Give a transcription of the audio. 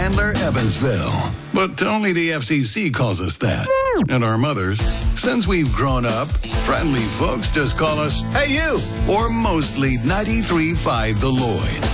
Chandler, Evansville. But only the FCC calls us that. And our mothers, since we've grown up, friendly folks just call us, "Hey you," or mostly 93.5 The Lloyd.